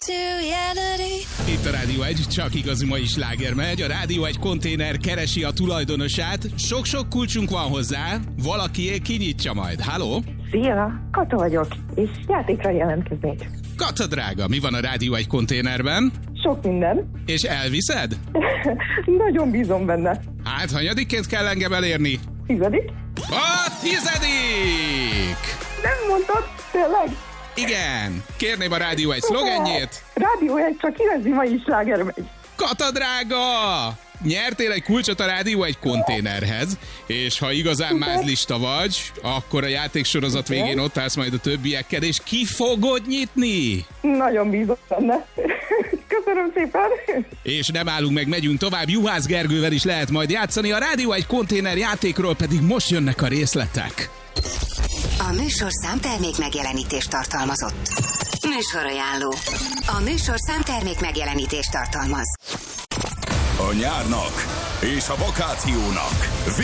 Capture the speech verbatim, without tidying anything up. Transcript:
Itt a Rádió egy, csak igazi mai sláger megy. A Rádió egy konténer keresi a tulajdonosát. Sok-sok kulcsunk van hozzá. Valakié kinyitja majd. Halló? Szia, Kata vagyok, és játékra jelentkeznék. Kata drága, mi van a Rádió egy konténerben? Sok minden. És elviszed? Nagyon bízom benne. Hát, hanyadikként kell engem elérni? Tizedik? A tizedik! Nem mondtad, tényleg? Igen. Kérném a Rádió egy szlogenjét. Rádió egy, csak igazi mai sláger megy. Kata drága! Nyertél egy kulcsot a Rádió egy konténerhez, és ha igazán mázlista vagy, akkor a játéksorozat végén ott állsz majd a többiekkel, és ki fogod nyitni? Nagyon bízom benne. Köszönöm szépen. És nem állunk meg, megyünk tovább. Juhász Gergővel is lehet majd játszani. A Rádió egy konténer játékról pedig most jönnek a részletek. A műsorszám termék megjelenítést tartalmazott. Műsorajánló. A műsorszám termék megjelenítést tartalmaz. A nyárnak és a vakációnak